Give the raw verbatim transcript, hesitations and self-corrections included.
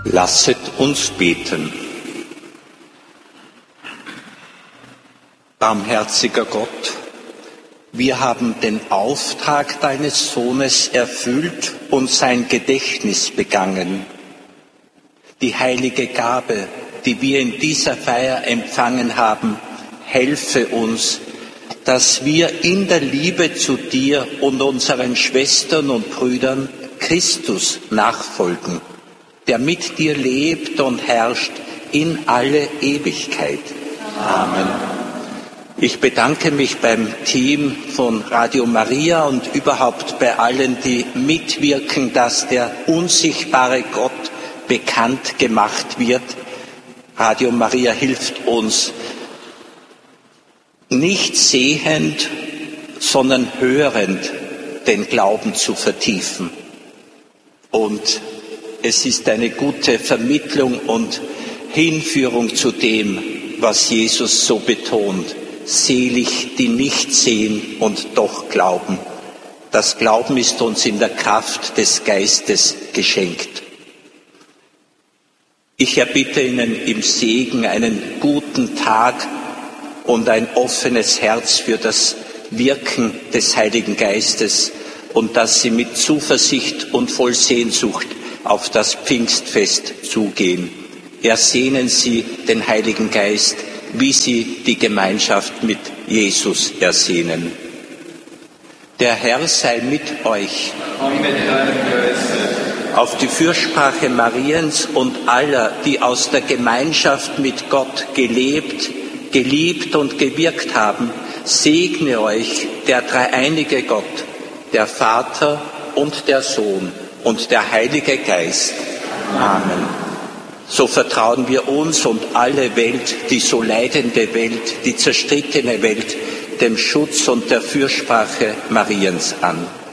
Lasset uns beten. Barmherziger Gott, wir haben den Auftrag deines Sohnes erfüllt und sein Gedächtnis begangen. Die heilige Gabe, die wir in dieser Feier empfangen haben, helfe uns, dass wir in der Liebe zu dir und unseren Schwestern und Brüdern Christus nachfolgen, der mit dir lebt und herrscht in alle Ewigkeit. Amen. Ich bedanke mich beim Team von Radio Maria und überhaupt bei allen, die mitwirken, dass der unsichtbare Gott bekannt gemacht wird. Radio Maria hilft uns, nicht sehend, sondern hörend den Glauben zu vertiefen. Und es ist eine gute Vermittlung und Hinführung zu dem, was Jesus so betont. Selig, die nicht sehen und doch glauben. Das Glauben ist uns in der Kraft des Geistes geschenkt. Ich erbitte Ihnen im Segen einen guten Tag und ein offenes Herz für das Wirken des Heiligen Geistes und dass Sie mit Zuversicht und voll Sehnsucht auf das Pfingstfest zugehen. Ersehnen Sie den Heiligen Geist, wie Sie die Gemeinschaft mit Jesus ersehnen. Der Herr sei mit euch. Und mit deinem Geiste. Auf die Fürsprache Mariens und aller, die aus der Gemeinschaft mit Gott gelebt, geliebt und gewirkt haben, segne euch der dreieinige Gott, der Vater und der Sohn und der Heilige Geist. Amen. So vertrauen wir uns und alle Welt, die so leidende Welt, die zerstrittene Welt, dem Schutz und der Fürsprache Mariens an.